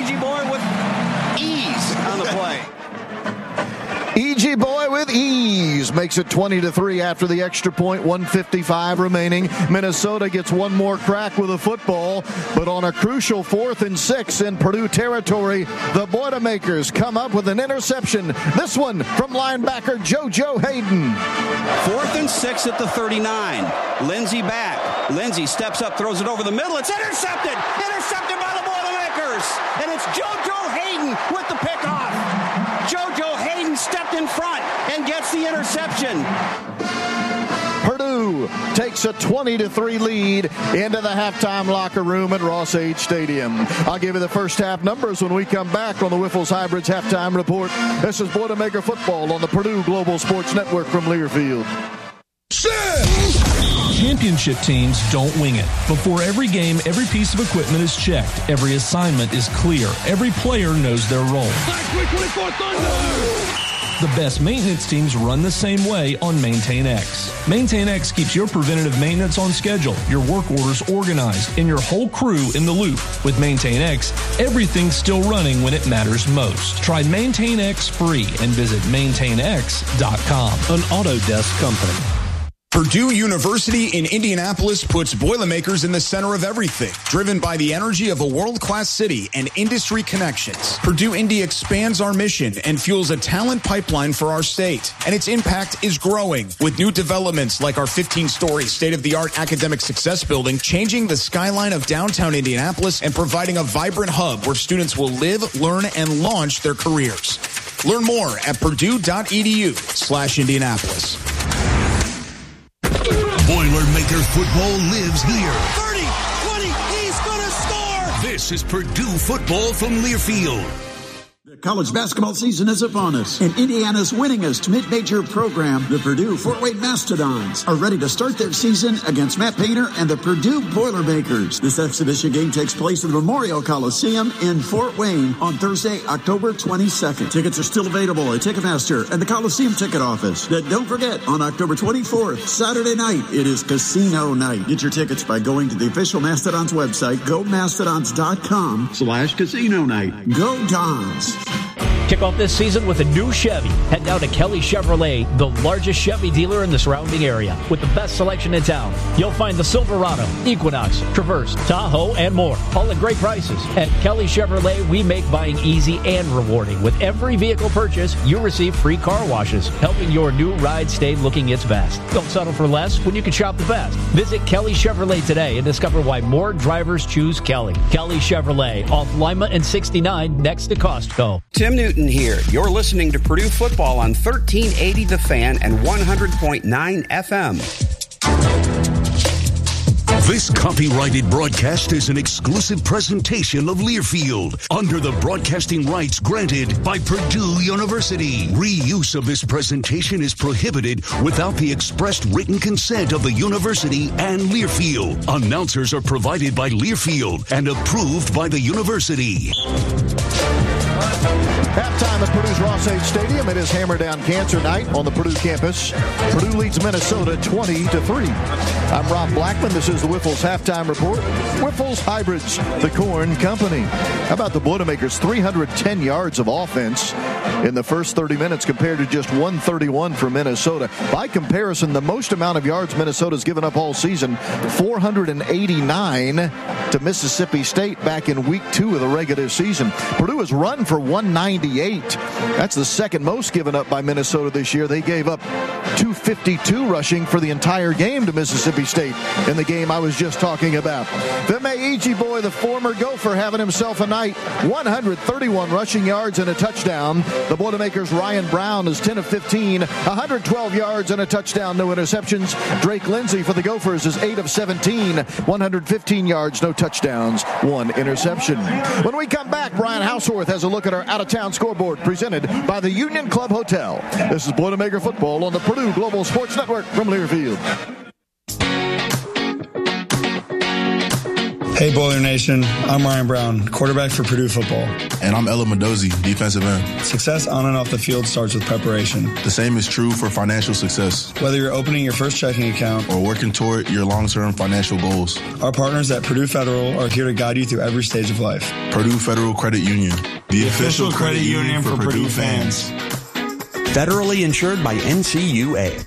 E.G. Boy with ease on the play. E.G. Boy with ease makes it 20-3 after the extra point, 1:55 remaining. Minnesota gets one more crack with a football, but on a crucial 4th and 6 in Purdue territory, the Boilermakers come up with an interception. This one from linebacker JoJo Hayden. 4th and 6 at the 39. Lindsey back. Lindsey steps up, throws it over the middle. It's intercepted. Intercepted by the Boilermakers. And it's JoJo Hayden with the pickoff. JoJo Hayden stepped in front and gets the interception. Purdue takes a 20-3 lead into the halftime locker room at Ross-Ade Stadium. I'll give you the first half numbers when we come back on the Whiffles Hybrids Halftime Report. This is Boilermaker Football on the Purdue Global Sports Network from Learfield. Championship teams don't wing it. Before every game, every piece of equipment is checked. Every assignment is clear. Every player knows their role. The best maintenance teams run the same way on MaintainX. MaintainX keeps your preventative maintenance on schedule, your work orders organized, and your whole crew in the loop. With MaintainX, everything's still running when it matters most. Try MaintainX free and visit MaintainX.com. An Autodesk company. Purdue University in Indianapolis puts Boilermakers in the center of everything, driven by the energy of a world-class city and industry connections. Purdue Indy expands our mission and fuels a talent pipeline for our state, and its impact is growing with new developments like our 15-story state-of-the-art academic success building, changing the skyline of downtown Indianapolis and providing a vibrant hub where students will live, learn, and launch their careers. Learn more at purdue.edu/Indianapolis. Boilermaker football lives here. 30, 20, he's going to score! This is Purdue football from Learfield. The college basketball season is upon us, and Indiana's winningest mid-major program, the Purdue Fort Wayne Mastodons, are ready to start their season against Matt Painter and the Purdue Boilermakers. This exhibition game takes place at the Memorial Coliseum in Fort Wayne on Thursday, October 22nd. Tickets are still available at Ticketmaster and the Coliseum Ticket Office. Then don't forget, on October 24th, Saturday night, it is Casino Night. Get your tickets by going to the official Mastodons website, gomastodons.com/casino night. Go Dons! Kick off this season with a new Chevy. Head down to Kelly Chevrolet, the largest Chevy dealer in the surrounding area, with the best selection in town. You'll find the Silverado, Equinox, Traverse, Tahoe, and more, all at great prices. At Kelly Chevrolet, we make buying easy and rewarding. With every vehicle purchase, you receive free car washes, helping your new ride stay looking its best. Don't settle for less when you can shop the best. Visit Kelly Chevrolet today and discover why more drivers choose Kelly. Kelly Chevrolet, off Lima and 69 next to Costco. Tim Newton here. You're listening to Purdue Football on 1380 The Fan and 100.9 FM. This copyrighted broadcast is an exclusive presentation of Learfield under the broadcasting rights granted by Purdue University. Reuse of this presentation is prohibited without the expressed written consent of the university and Learfield. Announcers are provided by Learfield and approved by the university. Halftime at Purdue's Ross-Ade Stadium. It is Hammer Down Cancer Night on the Purdue campus. Purdue leads Minnesota 20-3. I'm Rob Blackman. This is the Whiffles Halftime Report. Whiffles Hybrids, the Corn Company. How about the Boilermakers? 310 yards of offense in the first 30 minutes compared to just 131 for Minnesota. By comparison, the most amount of yards Minnesota's given up all season, 489 to Mississippi State back in week 2 of the regular season. Purdue has run for 198. That's the second most given up by Minnesota this year. They gave up 252 rushing for the entire game to Mississippi State in the game I was just talking about. Then E.G. Boy, the former Gopher, having himself a night. 131 rushing yards and a touchdown. The Boilermakers' Ryan Brown is 10 of 15, 112 yards and a touchdown, no interceptions. Drake Lindsey for the Gophers is 8 of 17, 115 yards, no touchdowns, 1 interception. When we come back, Brian Houseworth has a look at our out-of-town scoreboard presented by the Union Club Hotel. This is Boilermaker Football on the Purdue Global Sports Network from Learfield. Hey, Boiler Nation. I'm Ryan Brown, quarterback for Purdue football. And I'm Ella Mendoza, defensive end. Success on and off the field starts with preparation. The same is true for financial success. Whether you're opening your first checking account or working toward your long-term financial goals, our partners at Purdue Federal are here to guide you through every stage of life. Purdue Federal Credit Union, the official credit union for Purdue fans. Federally insured by NCUA.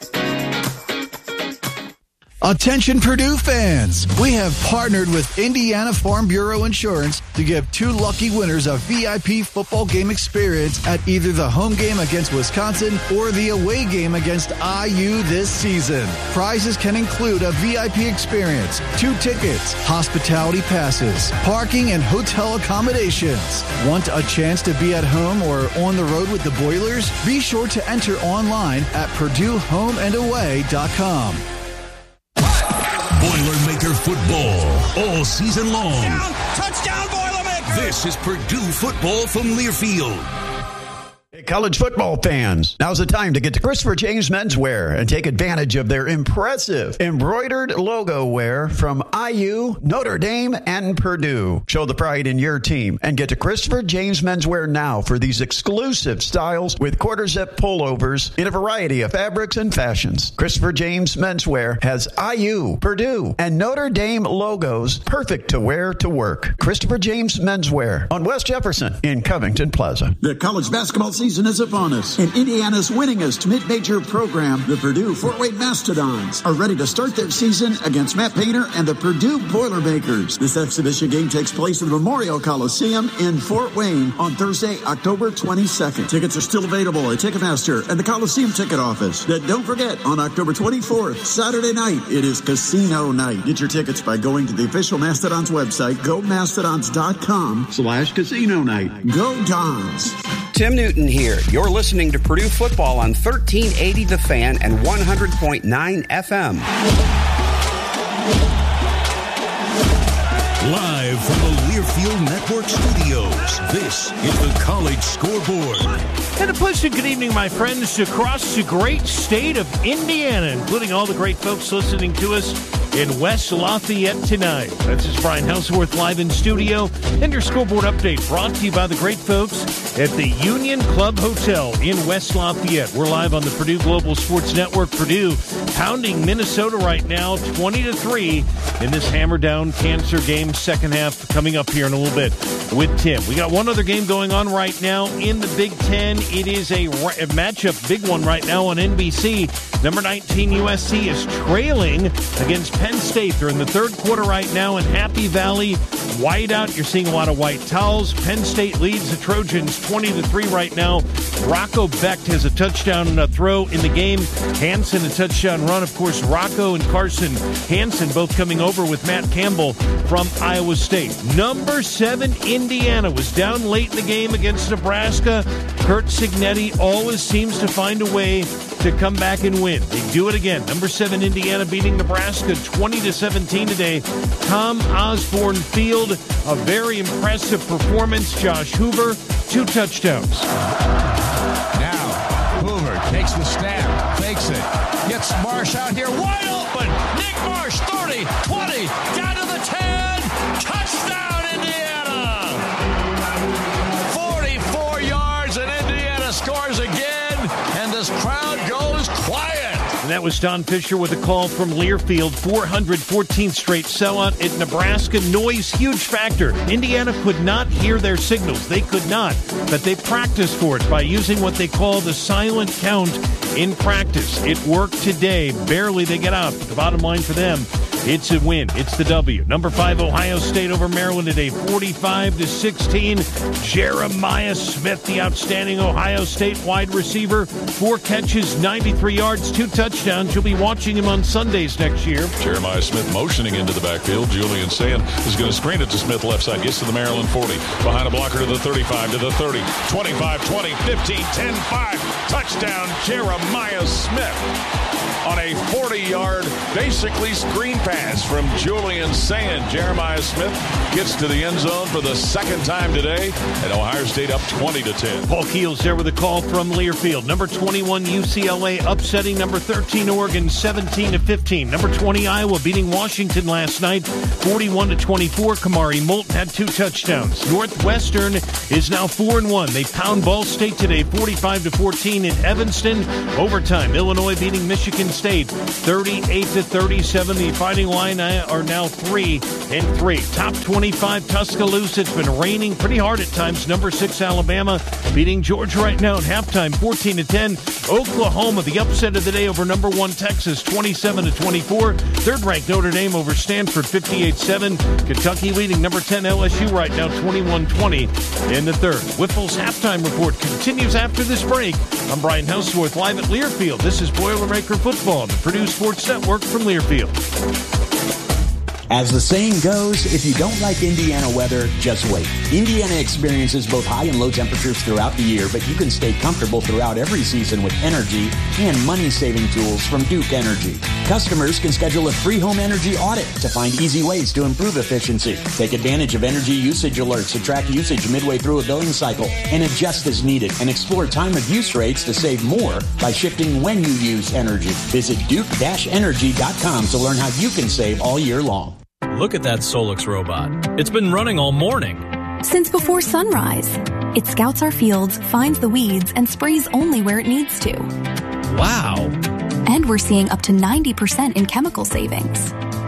Attention Purdue fans, we have partnered with Indiana Farm Bureau Insurance to give 2 lucky winners a VIP football game experience at either the home game against Wisconsin or the away game against IU this season. Prizes can include a VIP experience, 2 tickets, hospitality passes, parking, and hotel accommodations. Want a chance to be at home or on the road with the Boilers? Be sure to enter online at PurdueHomeAndAway.com. Boilermaker football all season long. Touchdown, Boilermakers! This is Purdue football from Learfield. Hey, college football fans, now's the time to get to Christopher James Menswear and take advantage of their impressive embroidered logo wear from IU, Notre Dame, and Purdue. Show the pride in your team and get to Christopher James Menswear now for these exclusive styles with quarter-zip pullovers in a variety of fabrics and fashions. Christopher James Menswear has IU, Purdue, and Notre Dame logos perfect to wear to work. Christopher James Menswear on West Jefferson in Covington Plaza. The college basketball season is upon us, and Indiana's winningest mid-major program, the Purdue Fort Wayne Mastodons, are ready to start their season against Matt Painter and the Purdue Boilermakers. This exhibition game takes place at the Memorial Coliseum in Fort Wayne on Thursday, October 22nd. Tickets are still available at Ticketmaster and the Coliseum ticket office. Then don't forget, on October 24th, Saturday night, it is casino night. Get your tickets by going to the official Mastodons website, gomastodons.com/casino night. Go Dons! Tim Newton here. You're listening to Purdue football on 1380 The Fan and 100.9 FM. Live from the Learfield Network studios, this is the College Scoreboard. And a pleasant good evening, my friends, across the great state of Indiana, including all the great folks listening to us in West Lafayette tonight. This is Brian Houseworth live in studio, and your scoreboard update brought to you by the great folks at the Union Club Hotel in West Lafayette. We're live on the Purdue Global Sports Network. Purdue pounding Minnesota right now, 20-3 in this hammer down cancer game. Second half coming up here in a little bit with Tim. We got one other game going on right now in the Big Ten. It is a matchup, big one right now on NBC. Number 19 USC is trailing against Penn State. They're in the third quarter right now in Happy Valley. Whiteout, you're seeing a lot of white towels. Penn State leads the Trojans 20-3 right now. Rocco Becht has a touchdown throw in the game. Hansen a touchdown run. Of course, Rocco and Carson Hansen both coming over with Matt Campbell from Iowa State. Number 7 Indiana was down late in the game against Nebraska. Kurt Cignetti always seems to find a way to come back and win. They do it again. Number 7 Indiana beating Nebraska 20-17 today. Tom Osborne Field, a very impressive performance. Josh Hoover, 2 touchdowns. Now, Hoover takes the snap, fakes it, gets Marsh out here wide open. Nick Marsh, 30, 20, down to the 10, touchdown Indiana! 44 yards and Indiana scores again, and this crowd goes quiet. And that was Don Fisher with a call from Learfield. 414th straight sellout at Nebraska. Noise, huge factor. Indiana could not hear their signals. They could not. But they practiced for it by using what they call the silent count in practice. It worked today. Barely they get out. But the bottom line for them, it's a win. It's the W. Number 5 Ohio State over Maryland today, 45-16. Jeremiah Smith, the outstanding Ohio State wide receiver, 4 catches, 93 yards, 2 touchdowns. You'll be watching him on Sundays next year. Jeremiah Smith motioning into the backfield. Julian Sand is going to screen it to Smith left side. Gets to the Maryland 40. Behind a blocker to the 35, to the 30, 25, 20, 15, 10, 5. Touchdown, Jeremiah Smith. on a 40-yard, basically screen pass from Julian Sand. Jeremiah Smith gets to the end zone for the second time today, and Ohio State up 20-10. Paul Keels there with a call from Learfield. Number 21 UCLA upsetting number 13 Oregon 17-15. Number 20 Iowa beating Washington last night 41-24. Kamari Moulton had 2 touchdowns. Northwestern is now 4-1. They pound Ball State today 45-14 in Evanston. Overtime, Illinois beating Michigan State 38-37. The Fighting Illini are now 3-3. Top 25 Tuscaloosa. It's been raining pretty hard at times. Number 6 Alabama beating Georgia right now at halftime 14-10. Oklahoma, the upset of the day over number 1 Texas 27-24. Third-ranked Notre Dame over Stanford 58-7. Kentucky leading number 10 LSU right now 21-20 in the third. Whipple's halftime report continues after this break. I'm Brian Houseworth live at Learfield. This is Boilermaker Football, the Purdue Sports Network from Learfield. As the saying goes, if you don't like Indiana weather, just wait. Indiana experiences both high and low temperatures throughout the year, but you can stay comfortable throughout every season with energy and money-saving tools from Duke Energy. Customers can schedule a free home energy audit to find easy ways to improve efficiency. Take advantage of energy usage alerts to track usage midway through a billing cycle and adjust as needed, and explore time of use rates to save more by shifting when you use energy. Visit duke-energy.com to learn how you can save all year long. Look at that Solix robot. It's been running all morning. Since before sunrise. It scouts our fields, finds the weeds, and sprays only where it needs to. Wow. And we're seeing up to 90% in chemical savings.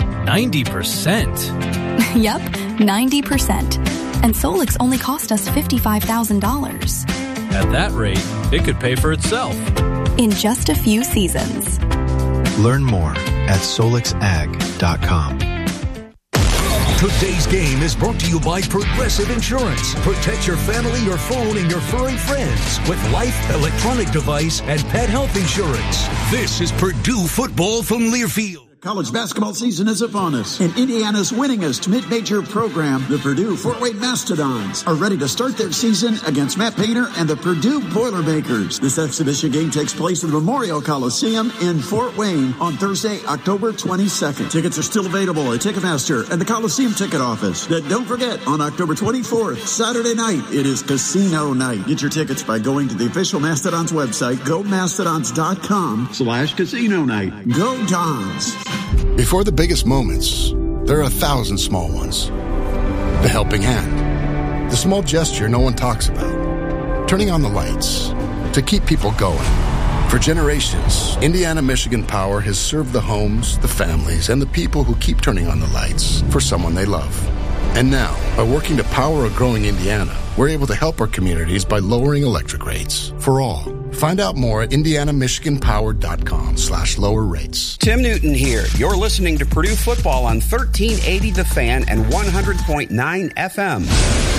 90%? Yep, 90%. And Solix only cost us $55,000. At that rate, it could pay for itself. In just a few seasons. Learn more at solixag.com. Today's game is brought to you by Progressive Insurance. Protect your family, your phone, and your furry friends with life, electronic device, and pet health insurance. This is Purdue football from Learfield. College basketball season is upon us, and Indiana's winningest mid-major program, the Purdue Fort Wayne Mastodons, are ready to start their season against Matt Painter and the Purdue Boilermakers. This exhibition game takes place at the Memorial Coliseum in Fort Wayne on Thursday, October 22nd. Tickets are still available at Ticketmaster and the Coliseum ticket office. Then don't forget, on October 24th, Saturday night, it is casino night. Get your tickets by going to the official Mastodons website, gomastodons.com/casino night. Go Dons! Before the biggest moments, there are 1,000 small ones. The helping hand. The small gesture no one talks about. Turning on the lights to keep people going. For generations, Indiana Michigan Power has served the homes, the families, and the people who keep turning on the lights for someone they love. And now, by working to power a growing Indiana, we're able to help our communities by lowering electric rates for all. Find out more at indianamichiganpower.com/lower rates. Tim Newton here. You're listening to Purdue football on 1380 The Fan and 100.9 FM.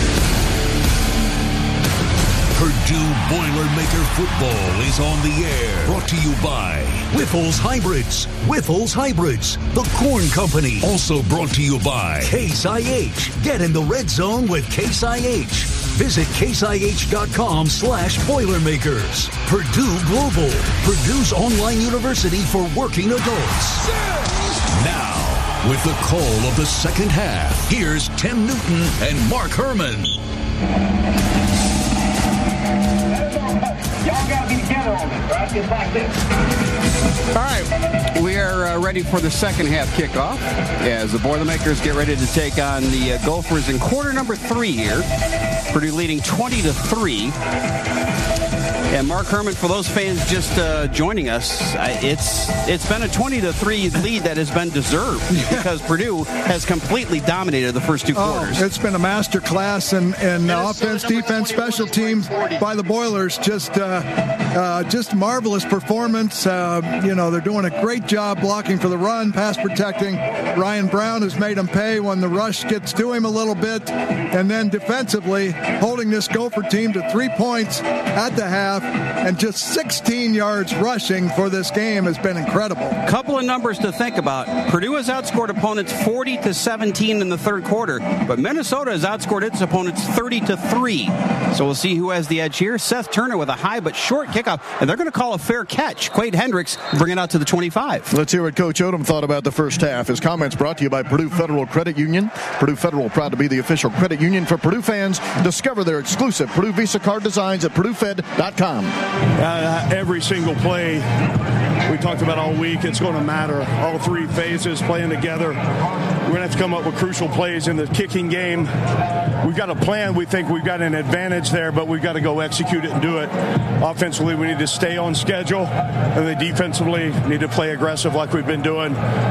Purdue Boilermaker football is on the air. Brought to you by Whiffles Hybrids. Whiffles Hybrids, the Corn Company. Also brought to you by Case IH. Get in the red zone with Case IH. Visit caseih.com/Boilermakers. Purdue Global, Purdue's online university for working adults. Now, with the call of the second half, here's Tim Newton and Mark Herman. Y'all got to be together on this, right? It's like this. All right, we are ready for the second half kickoff as the Boilermakers get ready to take on the Gophers in quarter number 3 here. Purdue leading 20-3. And Mark Herman, for those fans just joining us, it's been a 20-3 lead that has been deserved because Purdue has completely dominated the first 2 quarters. It's been a master class in offense, defense, special teams by the Boilers. Just marvelous performance. They're doing a great job blocking for the run, pass protecting. Ryan Brown has made them pay when the rush gets to him a little bit. And then defensively, holding this Gopher team to 3 points at the half. half, and just 16 yards rushing for this game has been incredible. Couple of numbers to think about. Purdue has outscored opponents 40-17 in the third quarter, but Minnesota has outscored its opponents 30-3. So we'll see who has the edge here. Seth Turner with a high but short kickoff, and they're going to call a fair catch. Quade Hendricks bring it out to the 25. Let's hear what Coach Odom thought about the first half. His comments brought to you by Purdue Federal Credit Union. Purdue Federal, proud to be the official credit union for Purdue fans. Discover their exclusive Purdue Visa card designs at PurdueFed.com. Every single play we talked about all week, it's going to matter. All three phases playing together. We're going to have to come up with crucial plays in the kicking game. We've got a plan. We think we've got an advantage there, but we've got to go execute it and do it. Offensively, we need to stay on schedule, and then defensively, need to play aggressive like we've been doing.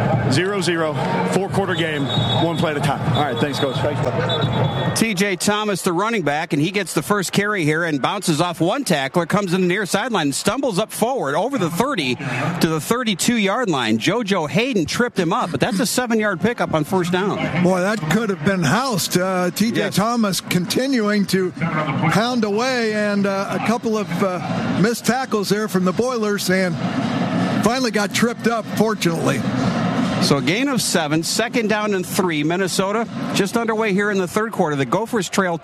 0-0, four-quarter game, one play at a time. All right, thanks, Coach. T.J. Thomas, the running back, and he gets the first carry here and bounces off one tackler, comes in the near sideline, stumbles up forward over the 30 to the 32-yard line. JoJo Hayden tripped him up, but that's a 7-yard pickup on first down. Boy, that could have been housed. T.J. Thomas continuing to pound away, and a couple of missed tackles there from the Boilers, and finally got tripped up, fortunately. So a gain of 7, second down and 3. Minnesota just underway here in the third quarter. The Gophers trail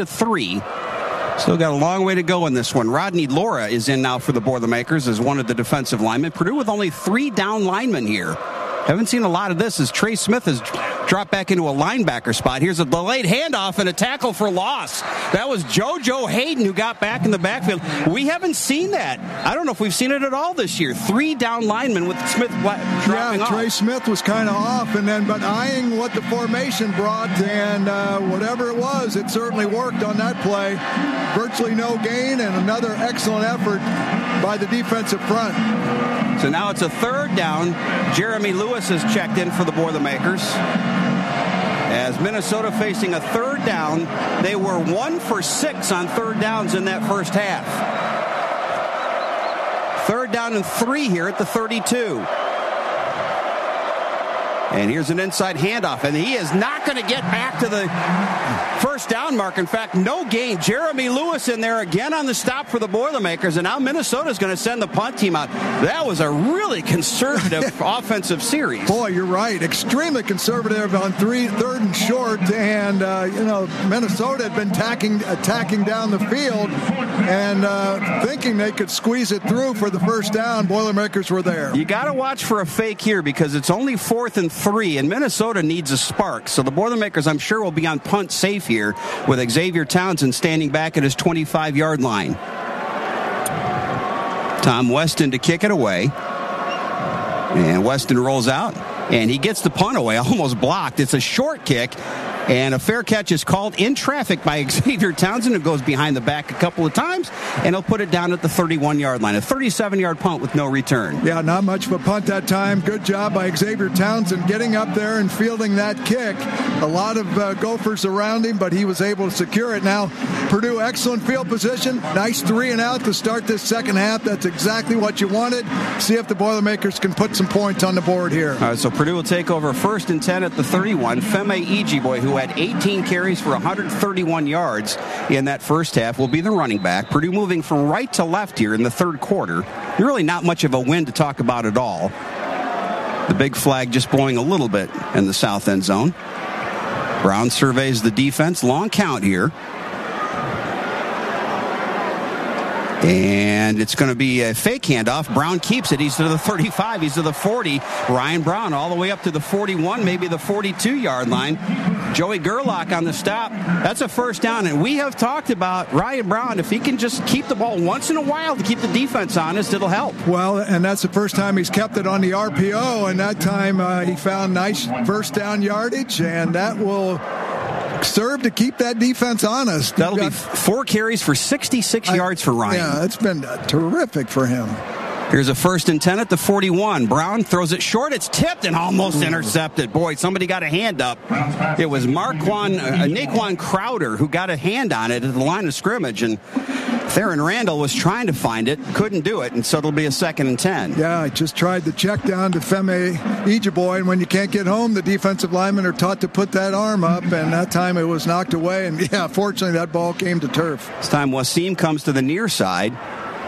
20-3. Still got a long way to go in this one. Rodney Laura is in now for the Boilermakers as one of the defensive linemen. Purdue with only 3 down linemen here. Haven't seen a lot of this as Trey Smith has dropped back into a linebacker spot. Here's a delayed handoff and a tackle for loss. That was JoJo Hayden who got back in the backfield. We haven't seen that. I don't know if we've seen it at all this year. 3 down linemen with Smith dropping off. Trey Smith was kind of off, and then but eyeing what the formation brought, and whatever it was, it certainly worked on that play. Virtually no gain, and another excellent effort by the defensive front. So now it's a third down. Jeremy Lewis has checked in for the Boilermakers. As Minnesota facing a third down, they were 1 for 6 on third downs in that first half. Third down and 3 here at the 32. And here's an inside handoff, and he is not going to get back to the first down mark. In fact, no gain. Jeremy Lewis in there again on the stop for the Boilermakers, and now Minnesota's going to send the punt team out. That was a really conservative offensive series. Boy, you're right. Extremely conservative on third and short, and Minnesota had been attacking down the field and thinking they could squeeze it through for the first down. Boilermakers were there. You got to watch for a fake here because it's only 4th and 3, and Minnesota needs a spark. So the Boilermakers, I'm sure, will be on punt safe here with Xavier Townsend standing back at his 25-yard line. Tom Weston to kick it away. And Weston rolls out, and he gets the punt away, almost blocked. It's a short kick. And a fair catch is called in traffic by Xavier Townsend, who goes behind the back a couple of times, and he'll put it down at the 31-yard line. A 37-yard punt with no return. Yeah, not much of a punt that time. Good job by Xavier Townsend getting up there and fielding that kick. A lot of Gophers around him, but he was able to secure it. Now, Purdue, excellent field position. Nice 3 and out to start this second half. That's exactly what you wanted. See if the Boilermakers can put some points on the board here. All right, so Purdue will take over 1st and 10 at the 31. Femi Ijiboy, who had 18 carries for 131 yards in that first half, will be the running back. Purdue moving from right to left here in the third quarter. Really not much of a win to talk about at all. The big flag just blowing a little bit in the south end zone. Brown surveys the defense. Long count here. And it's going to be a fake handoff. Brown keeps it. He's to the 35. He's to the 40. Ryan Brown all the way up to the 41, maybe the 42-yard line. Joey Gerlach on the stop. That's a first down. And we have talked about Ryan Brown. If he can just keep the ball once in a while to keep the defense honest, it'll help. Well, and that's the first time he's kept it on the RPO. And that time he found nice first down yardage. And that will serve to keep that defense honest. That'll be 4 carries for 66 yards for Ryan. Yeah, it's been terrific for him. Here's a 1st and 10 at the 41. Brown throws it short. It's tipped and almost intercepted. Boy, somebody got a hand up. It was Naquan Crowder who got a hand on it at the line of scrimmage, and Theron Randall was trying to find it, couldn't do it, and so it'll be a 2nd and 10. Yeah, I just tried the check down to Femi Ijiboy, and when you can't get home, the defensive linemen are taught to put that arm up, and that time it was knocked away, and yeah, fortunately that ball came to turf. This time Wasim comes to the near side.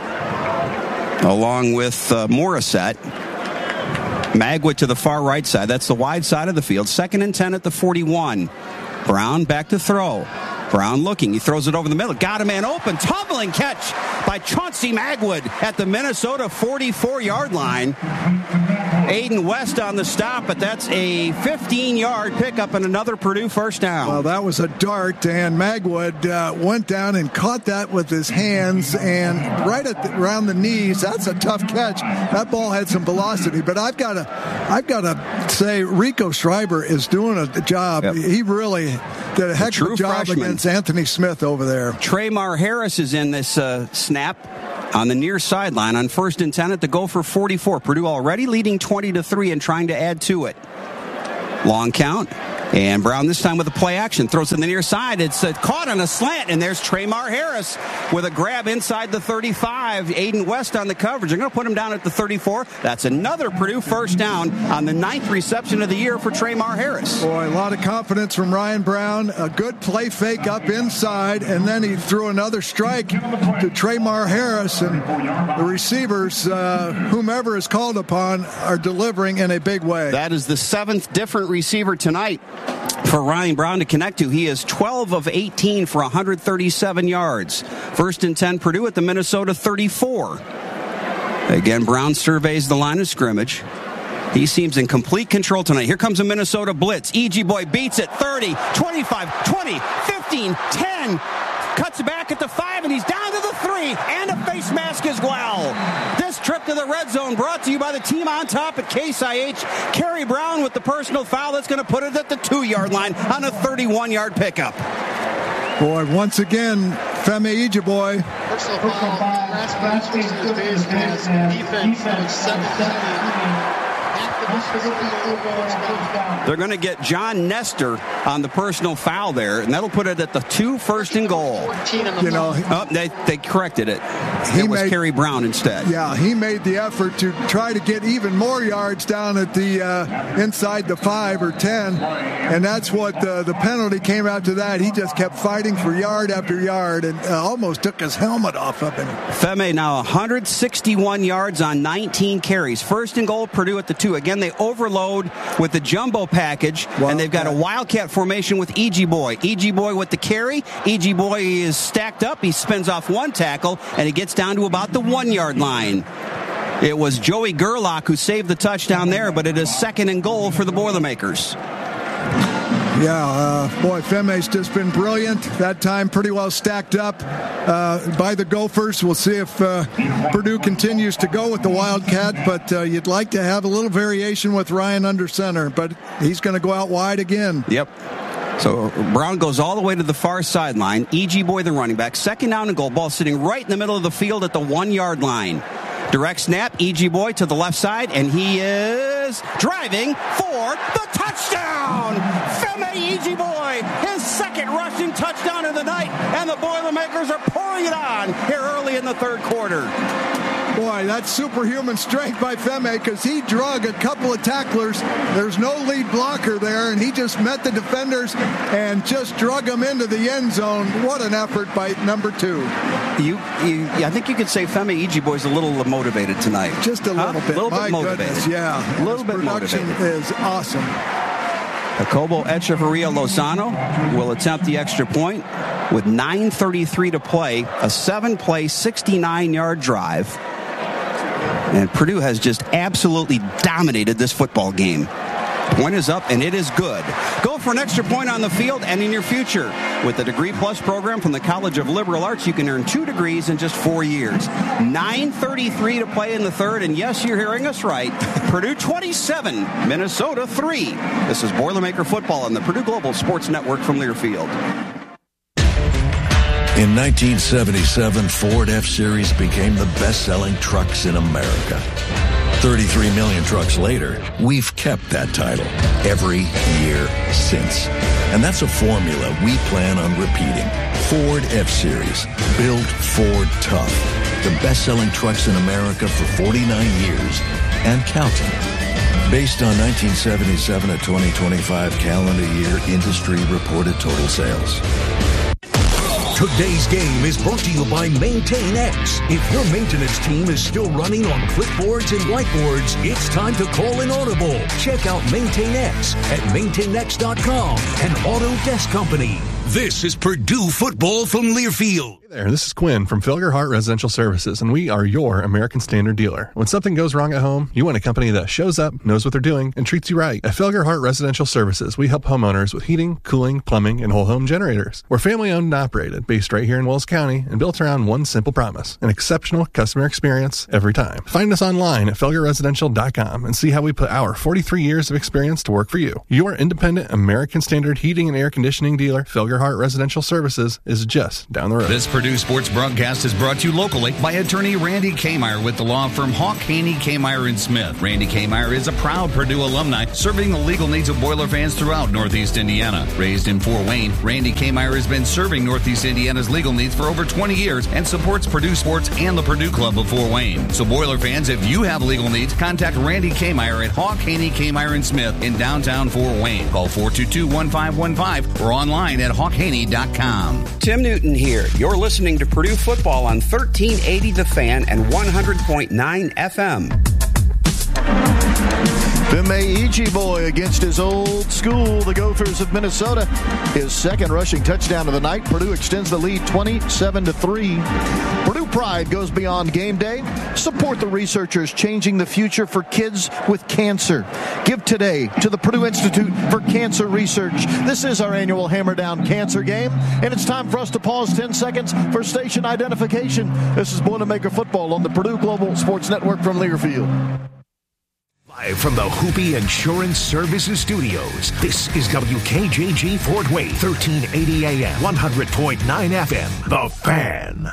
along with Morissette. Magwood to the far right side. That's the wide side of the field. 2nd and 10 at the 41. Brown back to throw. Brown looking. He throws it over the middle. Got a man open. Tumbling catch by Chauncey Magwood at the Minnesota 44-yard line. Aiden West on the stop, but that's a 15-yard pickup and another Purdue first down. Well, that was a dart, and Magwood went down and caught that with his hands and right around the knees. That's a tough catch. That ball had some velocity, but I've got to say Rico Schreiber is doing a job. Yep. He really did a heck of a job against Anthony Smith over there. Traymar Harris is in this snap on the near sideline on 1st and 10 at the Gopher 44. Purdue already leading 20-3 and trying to add to it. Long count. And Brown this time with a play action. Throws it in the near side. It's caught on a slant, and there's Traymar Harris with a grab inside the 35. Aiden West on the coverage. They're going to put him down at the 34. That's another Purdue first down on the 9th reception of the year for Traymar Harris. Boy, a lot of confidence from Ryan Brown. A good play fake up inside, and then he threw another strike to Traymar Harris. And the receivers, whomever is called upon, are delivering in a big way. That is the 7th different receiver tonight for Ryan Brown to connect to. He is 12 of 18 for 137 yards. 1st and 10, Purdue at the Minnesota 34. Again, Brown surveys the line of scrimmage. He seems in complete control tonight. Here comes a Minnesota blitz. E.G. Boy beats it. 30, 25, 20, 15, 10. Cuts back at the 5, and he's down to the 3, and a face mask as well. This trip to the red zone brought to you by the team on top at Case IH. Kerry Brown with the personal foul that's going to put it at the 2-yard line on a 31-yard pickup. Boy, once again, Femi Ijiboy. Personal foul. Defense. They're going to get John Nestor on the personal foul there, and that'll put it at the 2, 1st and goal. You know, they corrected it. It was Kerry Brown instead. Yeah, he made the effort to try to get even more yards down at the inside the 5 or 10, and that's what the penalty came after that. He just kept fighting for yard after yard and almost took his helmet off of him. Femi now 161 yards on 19 carries. 1st and goal, Purdue at the 2. Again, they overload with the jumbo package, and they've got a Wildcat formation with E.G. Boy. E.G. Boy with the carry. E.G. Boy is stacked up. He spins off one tackle, and he gets down to about the 1-yard line. It was Joey Gerlach who saved the touchdown there, but it is 2nd and goal for the Boilermakers. Yeah, boy, Femi's just been brilliant. That time pretty well stacked up by the Gophers. We'll see if Purdue continues to go with the Wildcat, but you'd like to have a little variation with Ryan under center, but he's going to go out wide again. Yep. So Brown goes all the way to the far sideline. E.G. Boy, the running back. 2nd down and goal. Ball sitting right in the middle of the field at the 1-yard line. Direct snap, E.G. Boy to the left side, and he is driving for the touchdown! Femi E.G. Boy, his 2nd rushing touchdown of the night, and the Boilermakers are pouring it on here early in the 3rd quarter. Boy, that's superhuman strength by Femi because he drug a couple of tacklers. There's no lead blocker there, and he just met the defenders and just drug them into the end zone. What an effort by number 2. I think you could say Femi E.G. Boy's a little motivated tonight. Just a little bit. A little bit motivated. Goodness, yeah. A little bit motivated. Production is awesome. Jacobo Echeverria Lozano will attempt the extra point with 9:33 to play. A 7-play, 69-yard drive. And Purdue has just absolutely dominated this football game. Point is up, and it is good. Go for an extra point on the field and in your future. With the Degree Plus program from the College of Liberal Arts, you can earn 2 degrees in just 4 years. 9:33 to play in the 3rd, and yes, you're hearing us right. Purdue 27, Minnesota 3. This is Boilermaker Football on the Purdue Global Sports Network from Learfield. In 1977, Ford F-Series became the best-selling trucks in America. 33 million trucks later, we've kept that title every year since. And that's a formula we plan on repeating. Ford F-Series, built Ford tough. The best-selling trucks in America for 49 years and counting. Based on 1977 to 2025 calendar year industry reported total sales. Today's game is brought to you by Maintain X. If your maintenance team is still running on clipboards and whiteboards, it's time to call an audible. Check out Maintain X at maintainx.com, an auto desk company. This is Purdue football from Learfield. Hey there, this is Quinn from Felger Hart Residential Services, and we are your American Standard dealer. When something goes wrong at home, you want a company that shows up, knows what they're doing, and treats you right. At Felger Hart Residential Services, we help homeowners with heating, cooling, plumbing, and whole home generators. We're family owned and operated, based right here in Wells County, and built around one simple promise: an exceptional customer experience every time. Find us online at felgerresidential.com and see how we put our 43 years of experience to work for you. Your independent American Standard heating and air conditioning dealer, Felger Hart Residential Services, is just down the road. This Purdue Sports broadcast is brought to you locally by attorney Randy Kmeyer with the law firm Hawk, Haney, Kmeyer & Smith. Randy Kmeyer is a proud Purdue alumni, serving the legal needs of Boiler fans throughout Northeast Indiana. Raised in Fort Wayne, Randy Kmeyer has been serving Northeast Indiana's legal needs for over 20 years and supports Purdue sports and the Purdue Club of Fort Wayne. So Boiler fans, if you have legal needs, contact Randy Kmeyer at Hawk, Haney, Kmeyer & Smith in downtown Fort Wayne. Call 422-1515 or online at hawkhaney.com. Tim Newton here. You're listening to Purdue football on 1380 The Fan and 100.9 FM. Femi Ichiboy against his old school, the Gophers of Minnesota. His second rushing touchdown of the night. Purdue extends the lead 27-3. Purdue Pride goes beyond game day. Support the researchers changing the future for kids with cancer. Give today to the Purdue Institute for Cancer Research. This is our annual Hammer Down Cancer Game, and it's time for us to pause 10 seconds for station identification. This is Boilermaker Football on the Purdue Global Sports Network from Learfield. Live from the Hoopie Insurance Services Studios, this is WKJG Fort Wayne, 1380 AM, 100.9 FM, The Fan.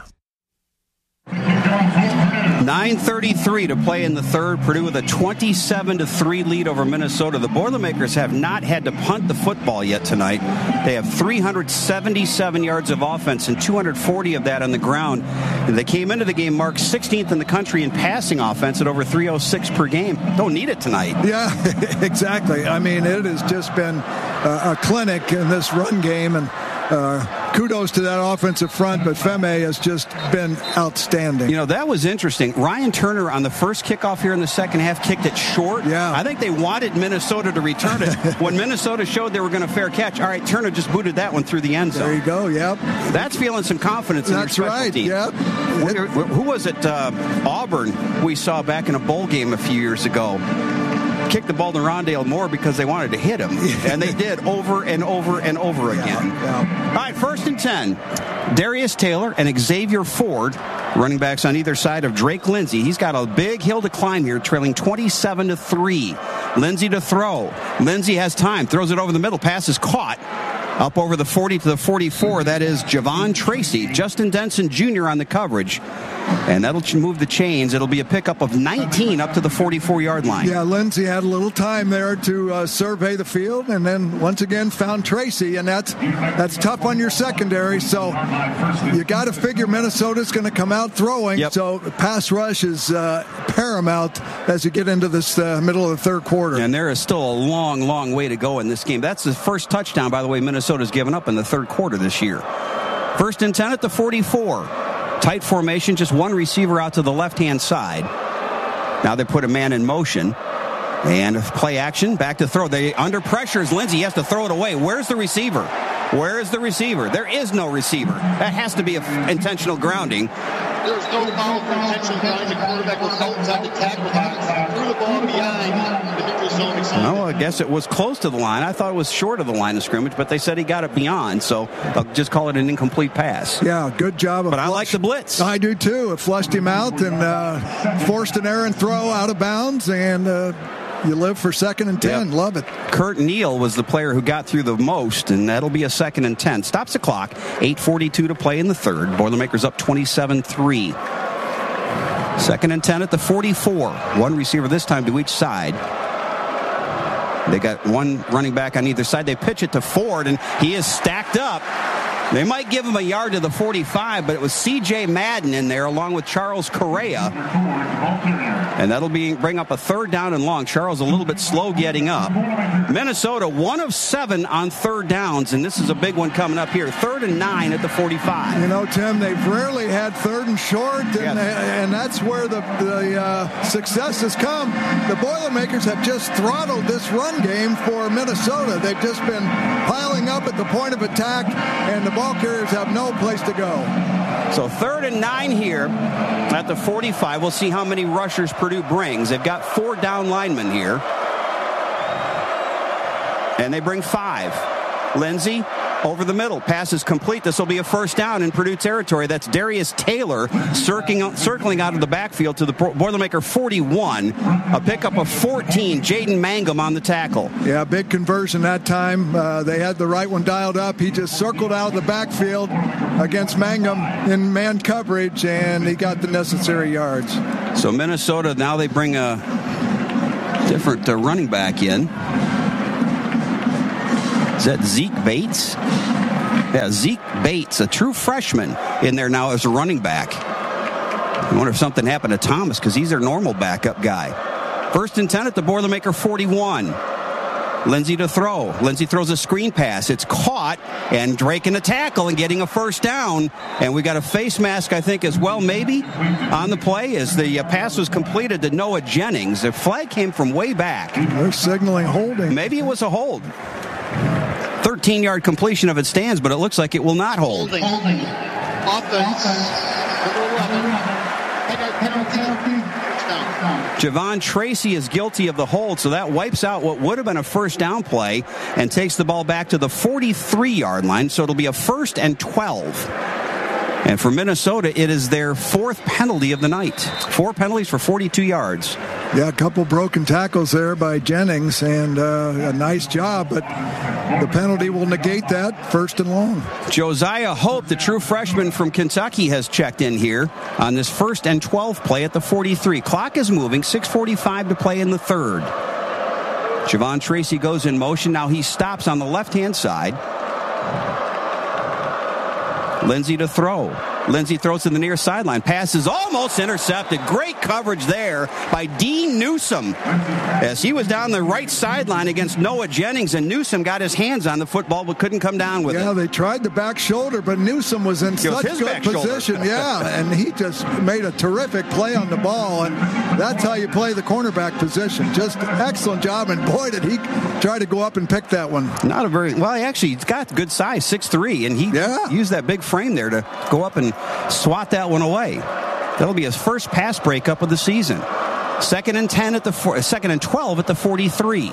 9:33 to play in the third. Purdue with a 27-3 lead over Minnesota. The Boilermakers have not had to punt the football yet tonight. They have 377 yards of offense and 240 of that on the ground. They came into the game marked 16th in the country in passing offense at over 306 per game. Don't need it tonight. Yeah, exactly. I mean, it has just been a clinic in this run game, and kudos to that offensive front, but Femi has just been outstanding. You know, that was interesting. Ryan Turner on the first kickoff here in the second half kicked it short. Yeah. I think they wanted Minnesota to return it. When Minnesota showed they were going to fair catch, all right, Turner just booted that one through the end zone. There you go, yep. That's feeling some confidence in their special team. Yep. Who was it? Auburn we saw back in a bowl game a few years ago. Kicked the ball to Rondale Moore because they wanted to hit him. And they did over and over and over again. Yeah. All right, 1st and 10. Darius Taylor and Xavier Ford, running backs on either side of Drake Lindsey. He's got a big hill to climb here, trailing 27-3. Lindsey to throw. Lindsey has time, throws it over the middle. Pass is caught. Up over the 40 to the 44, that is Javon Tracy. Justin Denson Jr. on the coverage. And that'll move the chains. It'll be a pickup of 19 up to the 44-yard line. Yeah, Lindsey had a little time there to survey the field, and then once again found Tracy, and that's tough on your secondary. So you got to figure Minnesota's going to come out throwing. Yep. So pass rush is paramount as you get into this middle of the third quarter. And there is still a long, long way to go in this game. That's the first touchdown, by the way, Minnesota's given up in the third quarter this year. 1st and 10 at the 44. Tight formation, just one receiver out to the left-hand side. Now they put a man in motion. And play action, back to throw. They under pressure as Lindsey has to throw it away. Where's the receiver? Where is the receiver? There is no receiver. That has to be an intentional grounding. There's no foul for intentional grounding. The quarterback was held inside the tackle box, threw the ball behind the neutral zone. Well, I guess it was close to the line. I thought it was short of the line of scrimmage, but they said he got it beyond, so they'll just call it an incomplete pass. Yeah, good job. But I like the blitz. I do too. It flushed him out and forced an errant throw out of bounds, and you live for 2nd and 10. Yep. Love it. Kurt Neal was the player who got through the most, and that'll be a 2nd and 10. Stops the clock. 8:42 to play in the third. Boilermakers up 27-3. 2nd and 10 at the 44. One receiver this time to each side. They got one running back on either side. They pitch it to Ford, and he is stacked up. They might give him a yard to the 45, but it was C.J. Madden in there along with Charles Correa. And that'll bring up a 3rd down and long. Charles a little bit slow getting up. Minnesota 1 of 7 on 3rd downs, and this is a big one coming up here. 3rd and 9 at the 45. You know, Tim, they've rarely had 3rd and short, and that's where the success has come. The Boilermakers have just throttled this run game for Minnesota. They've just been piling up at the point of attack, and the ball carriers have no place to go. So 3rd and 9 here at the 45. We'll see how many rushers Purdue brings. They've got 4 down linemen here. And they bring 5. Lindsey over the middle. Pass is complete. This will be a 1st down in Purdue territory. That's Darius Taylor circling out of the backfield to the Boilermaker 41. A pickup of 14. Jaden Mangum on the tackle. Yeah, big conversion that time. They had the right one dialed up. He just circled out of the backfield against Mangum in man coverage, and he got the necessary yards. So Minnesota, now they bring a different running back in. Is that Zeke Bates? Yeah, Zeke Bates, a true freshman, in there now as a running back. I wonder if something happened to Thomas because he's their normal backup guy. 1st and 10 at the Boilermaker 41. Lindsey to throw. Lindsey throws a screen pass. It's caught, and Drake in a tackle and getting a 1st down. And we got a face mask, I think, as well, maybe, on the play as the pass was completed to Noah Jennings. The flag came from way back. They're signaling holding. Maybe it was a hold. 13-yard completion if it stands, but it looks like it will not hold. Holding. Offense. Javon Tracy is guilty of the hold, so that wipes out what would have been a 1st down play and takes the ball back to the 43-yard line, so it'll be a 1st and 12. And for Minnesota, it is their 4th penalty of the night. 4 penalties for 42 yards. Yeah, a couple broken tackles there by Jennings, and a nice job, but the penalty will negate that. 1st and long. Josiah Hope, the true freshman from Kentucky, has checked in here on this 1st and 12 play at the 43. Clock is moving, 6:45 to play in the 3rd. Javon Tracy goes in motion. Now he stops on the left-hand side. Lindsey to throw. Lindsey throws to the near sideline. Pass is almost intercepted. Great coverage there by Dean Newsome as he was down the right sideline against Noah Jennings, and Newsome got his hands on the football but couldn't come down with it. Yeah, they tried the back shoulder, but Newsome was in such good position. Yeah, and he just made a terrific play on the ball, and that's how you play the cornerback position. Just excellent job, and boy, did he try to go up and pick that one. Not a very, well, he's got good size, 6'3", and he used that big frame there to go up and swat that one away. That'll be his first pass breakup of the season. 2nd and 10 at the 2nd and 12 at the 43.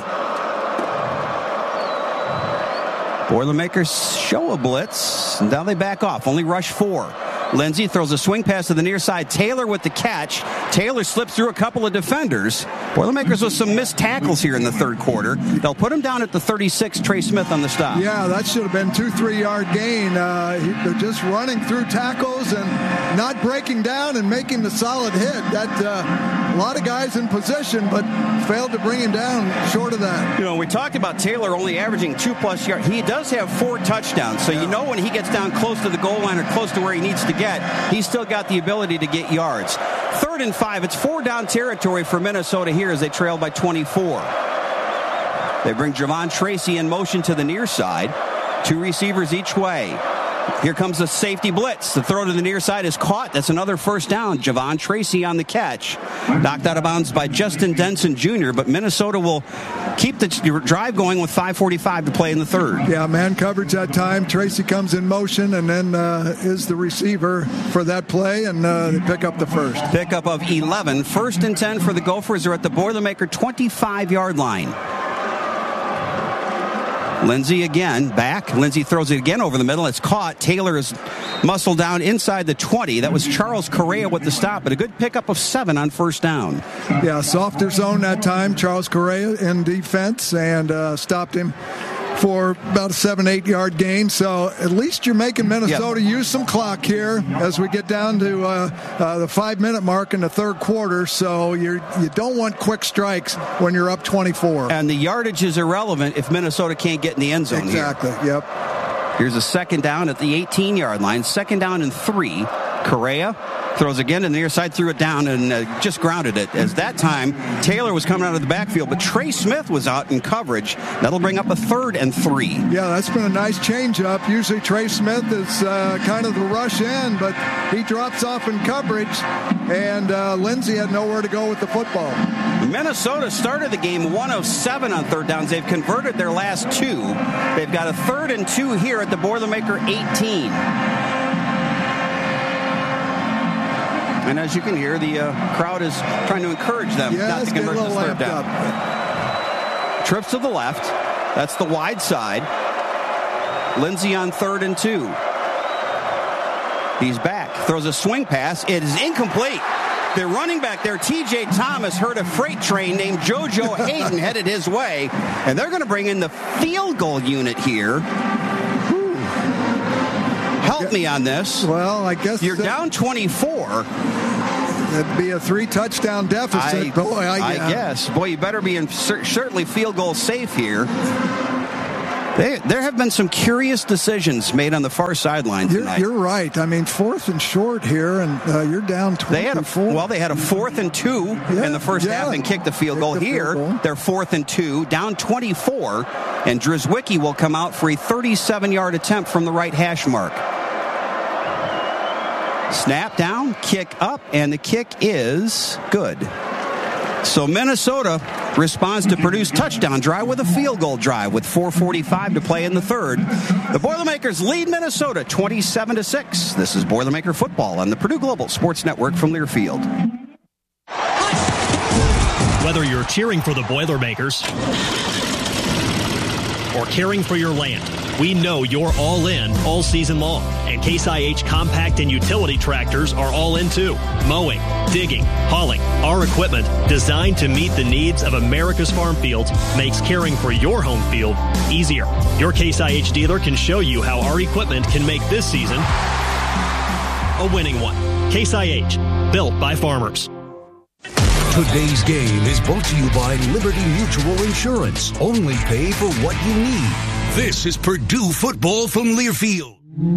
Boilermakers show a blitz. Now they back off. Only rush 4. Lindsey throws a swing pass to the near side. Taylor with the catch. Taylor slips through a couple of defenders. Boilermakers with some missed tackles here in the 3rd quarter. They'll put him down at the 36, Trey Smith on the stop. Yeah, that should have been 2-3 yard gain. They're just running through tackles and not breaking down and making the solid hit. That a lot of guys in position, but failed to bring him down short of that. You know, we talked about Taylor only averaging 2+ yards. He does have 4 touchdowns, so you know when he gets down close to the goal line or close to where he needs to get, he's still got the ability to get yards. 3rd and 5. It's 4 down territory for Minnesota here as they trail by 24. They bring Javon Tracy in motion to the near side. 2 receivers each way. Here comes the safety blitz. The throw to the near side is caught. That's another 1st down. Javon Tracy on the catch. Knocked out of bounds by Justin Denson Jr., but Minnesota will keep the drive going with 5:45 to play in the 3rd. Yeah, man coverage that time. Tracy comes in motion and then is the receiver for that play, and they pick up the 1st. Pickup of 11. 1st and 10 for the Gophers. Are at the Boilermaker 25-yard line. Lindsey again back. Lindsey throws it again over the middle. It's caught. Taylor is muscled down inside the 20. That was Charles Correa with the stop, but a good pickup of 7 on 1st down. Yeah, softer zone that time. Charles Correa in defense and stopped him for about a 7-8 yard gain. So at least you're making Minnesota use some clock here as we get down to the 5-minute mark in the 3rd quarter. So you don't want quick strikes when you're up 24. And the yardage is irrelevant if Minnesota can't get in the end zone. Exactly. Here. Yep. Here's a second down at the 18-yard line. Second down and 3. Correa throws again to the near side, threw it down, and just grounded it. As that time, Taylor was coming out of the backfield, but Trey Smith was out in coverage. That'll bring up a 3rd and 3. Yeah, that's been a nice change-up. Usually Trey Smith is kind of the rush in, but he drops off in coverage, and Lindsey had nowhere to go with the football. Minnesota started the game 1 of 7 on third downs. They've converted their last 2. They've got a 3rd and 2 here at the Boilermaker 18. And as you can hear, the crowd is trying to encourage them not to convert this third down. Trips to the left. That's the wide side. Lindsey on 3rd and 2. He's back. Throws a swing pass. It is incomplete. The running back there, T.J. Thomas, heard a freight train named JoJo Hayden headed his way. And they're going to bring in the field goal unit here. Help me on this. Well, I guess you're down 24. It'd be a 3-touchdown deficit. I guess. Boy, you better be in certainly field goal safe here. There have been some curious decisions made on the far sideline tonight. You're right. I mean, 4th and short here, and you're down 24. They had a 4th and 2 in the first half and kicked the field goal. Here, they're 4th and 2, down 24, and Drzwicki will come out for a 37-yard attempt from the right hash mark. Snap down, kick up, and the kick is good. So Minnesota responds to Purdue's touchdown drive with a field goal drive with 4:45 to play in the third. The Boilermakers lead Minnesota 27-6. This is Boilermaker football on the Purdue Global Sports Network from Learfield. Whether you're cheering for the Boilermakers or caring for your land, we know you're all in all season long. And Case IH compact and utility tractors are all in too. Mowing, digging, hauling. Our equipment, designed to meet the needs of America's farm fields, makes caring for your home field easier. Your Case IH dealer can show you how our equipment can make this season a winning one. Case IH, built by farmers. Today's game is brought to you by Liberty Mutual Insurance. Only pay for what you need. This is Purdue football from Learfield.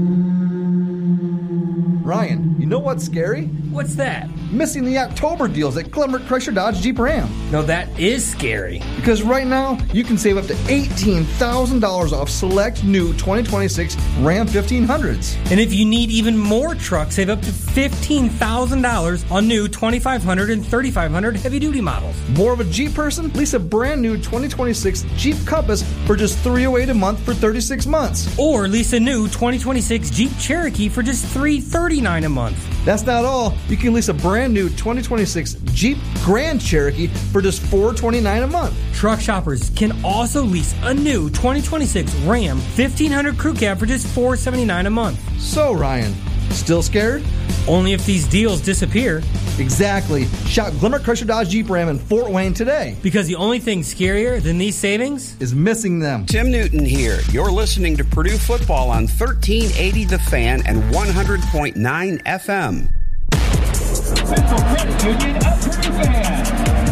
Ryan, you know what's scary? What's that? Missing the October deals at Glenbrook Chrysler Dodge Jeep Ram. No, that is scary. Because right now, you can save up to $18,000 off select new 2026 Ram 1500s. And if you need even more trucks, save up to $15,000 on new 2500 and 3500 heavy-duty models. More of a Jeep person? Lease a brand new 2026 Jeep Compass for just $308 a month for 36 months. Or lease a new 2026 Jeep Cherokee for just $339 a month. That's not all. You can lease a brand new 2026 Jeep Grand Cherokee for just $429 a month. Truck shoppers can also lease a new 2026 Ram 1500 Crew Cab for just $479 a month. So, Ryan, still scared? Only if these deals disappear. Exactly. Shop Glenbrook Chrysler Dodge Jeep Ram in Fort Wayne today. Because the only thing scarier than these savings is missing them. Tim Newton here. You're listening to Purdue football on 1380 The Fan and 100.9 FM. Central Credit Union of Purdue Fan.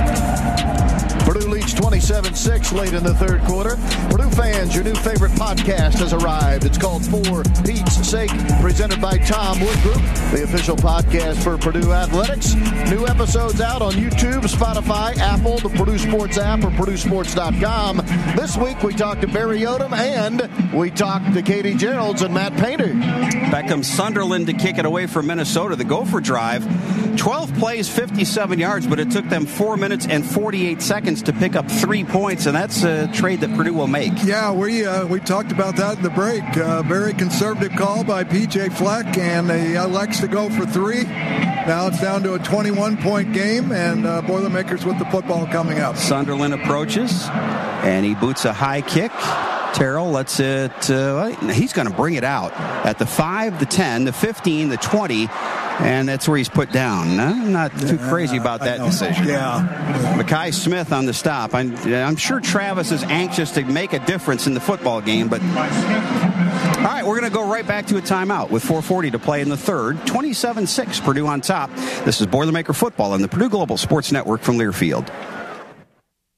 Purdue leads 27-6 late in the third quarter. Purdue fans, your new favorite podcast has arrived. It's called For Pete's Sake, presented by Tom Wood Group, the official podcast for Purdue Athletics. New episodes out on YouTube, Spotify, Apple, the Purdue Sports app, or PurdueSports.com. This week we talked to Barry Odom and we talked to Katie Geralds and Matt Painter. Back comes Sunderland to kick it away from Minnesota. The Gopher drive, 12 plays, 57 yards, but it took them 4 minutes and 48 seconds to pick up 3 points, and that's a trade that Purdue will make. Yeah, we talked about that in the break. Very conservative call by P.J. Fleck, and he elects to go for 3. Now it's down to a 21-point game, and Boilermakers with the football coming up. Sunderland approaches, and he boots a high kick. Terrell lets it, he's going to bring it out at the 5, the 10, the 15, the 20, and that's where he's put down. I'm not too crazy about that decision. Yeah. Mekhi Smith on the stop. I'm sure Travis is anxious to make a difference in the football game, but all right, we're going to go right back to a timeout with 4:40 to play in the third. 27-6, Purdue on top. This is Boilermaker football on the Purdue Global Sports Network from Learfield.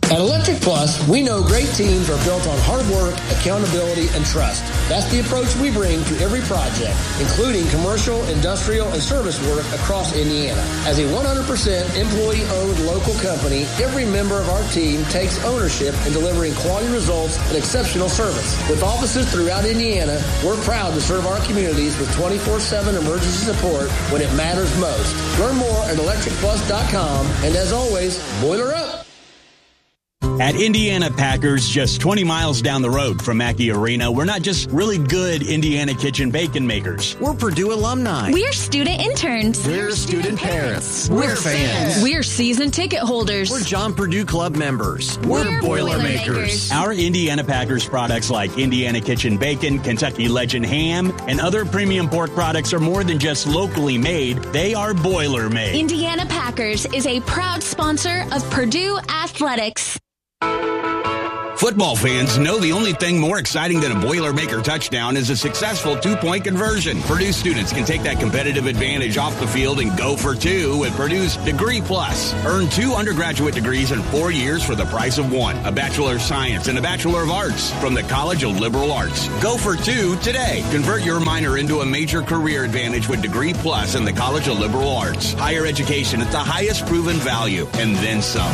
At Electric Plus, we know great teams are built on hard work, accountability, and trust. That's the approach we bring to every project, including commercial, industrial, and service work across Indiana. As a 100% employee-owned local company, every member of our team takes ownership in delivering quality results and exceptional service. With offices throughout Indiana, we're proud to serve our communities with 24/7 emergency support when it matters most. Learn more at electricplus.com, and as always, boiler up. At Indiana Packers, just 20 miles down the road from Mackey Arena, we're not just really good Indiana kitchen bacon makers. We're Purdue alumni. We're student interns. We're student parents. We're fans. We're season ticket holders. We're John Purdue Club members. We're Boilermakers. Our Indiana Packers products like Indiana Kitchen Bacon, Kentucky Legend Ham, and other premium pork products are more than just locally made. They are Boiler made. Indiana Packers is a proud sponsor of Purdue Athletics. Football fans know the only thing more exciting than a Boilermaker touchdown is a successful two-point conversion. Purdue students can take that competitive advantage off the field and go for two with Purdue's Degree Plus. Earn 2 undergraduate degrees in 4 years for the price of 1. A Bachelor of Science and a Bachelor of Arts from the College of Liberal Arts. Go for 2 today. Convert your minor into a major career advantage with Degree Plus and the College of Liberal Arts. Higher education at the highest proven value, and then some.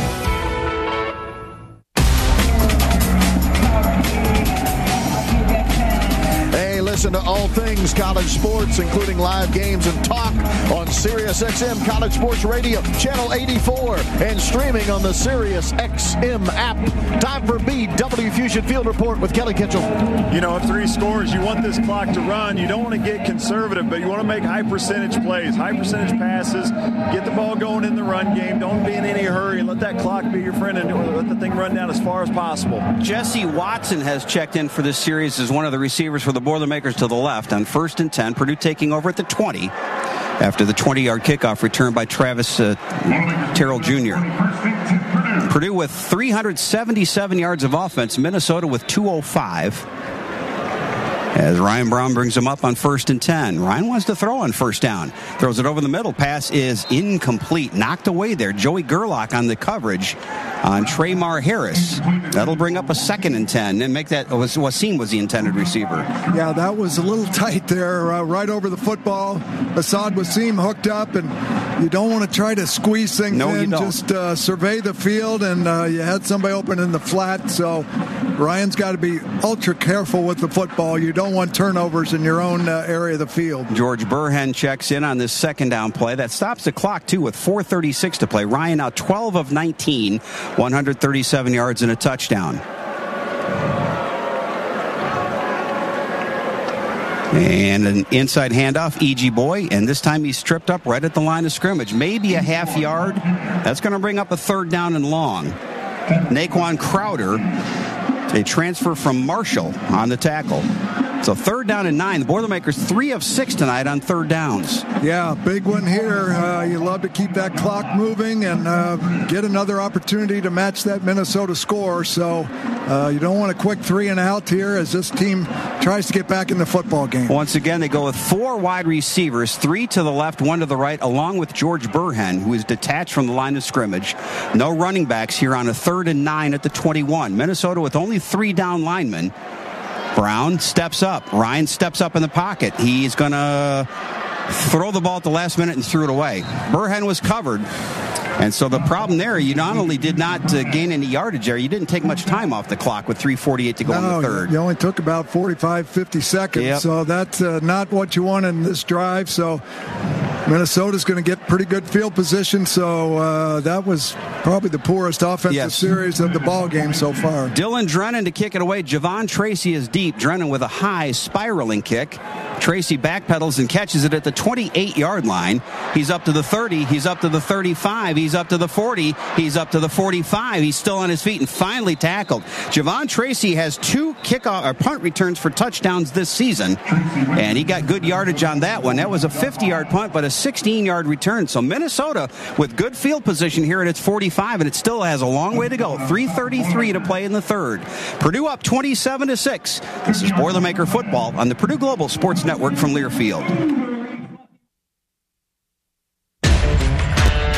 Listen to all things college sports, including live games and talk on SiriusXM College Sports Radio, Channel 84, and streaming on the SiriusXM app. Time for BW Fusion Field Report with Kelly Kitchell. You know, if 3 scores, you want this clock to run. You don't want to get conservative, but you want to make high percentage plays, high percentage passes, get the ball going in the run game. Don't be in any hurry. Let that clock be your friend and let the thing run down as far as possible. Jesse Watson has checked in for this series as one of the receivers for the Boilermakers to the left on 1st and 10. Purdue taking over at the 20 after the 20-yard kickoff return by Travis Terrell Jr. Purdue with 377 yards of offense. Minnesota with 205. As Ryan Brown brings him up on 1st and 10. Ryan wants to throw on 1st down. Throws it over the middle. Pass is incomplete. Knocked away there. Joey Gerlach on the coverage on Traymar Harris. That'll bring up a 2nd and 10 and make that Wasim was the intended receiver. Yeah, that was a little tight there, right over the football. Asad Wasim hooked up, and you don't want to try to squeeze things in. Just survey the field, and you had somebody open in the flat. So Ryan's got to be ultra careful with the football. You don't want turnovers in your own area of the field. George Burhen checks in on this 2nd down play. That stops the clock, too, with 4:36 to play. Ryan now 12 of 19, 137 yards and a touchdown. And an inside handoff, E.G. Boy, and this time he's stripped up right at the line of scrimmage. Maybe a half yard. That's going to bring up a 3rd down and long. Naquan Crowder, a transfer from Marshall, on the tackle. So 3rd down and 9. The Boilermakers 3 of 6 tonight on 3rd downs. Yeah, big one here. You love to keep that clock moving and get another opportunity to match that Minnesota score. So you don't want a quick 3 and out here as this team tries to get back in the football game. Once again, they go with 4 wide receivers, 3 to the left, 1 to the right, along with George Burhen, who is detached from the line of scrimmage. No running backs here on a 3rd and 9 at the 21. Minnesota with only 3 down linemen. Brown steps up. Ryan steps up in the pocket. He's going to throw the ball at the last minute and threw it away. Burhen was covered. And so the problem there, you not only did not gain any yardage there, you didn't take much time off the clock with 3:48 to go in the 3rd. You only took about 45, 50 seconds. Yep. So that's not what you want in this drive. So Minnesota's going to get pretty good field position. So that was probably the poorest offensive series of the ball game so far. Dylan Drennan to kick it away. Javon Tracy is deep. Drennan with a high spiraling kick. Tracy backpedals and catches it at the 28-yard line. He's up to the 30. He's up to the 35. He's up to the 40. He's up to the 45. He's still on his feet and finally tackled. Javon Tracy has 2 kickoff or punt returns for touchdowns this season, and he got good yardage on that one. That was a 50-yard punt, but a 16-yard return. So Minnesota with good field position here at its 45, and it still has a long way to go. 3:33 to play in the 3rd. Purdue up 27-6. This is Boilermaker football on the Purdue Global Sports Network from Learfield.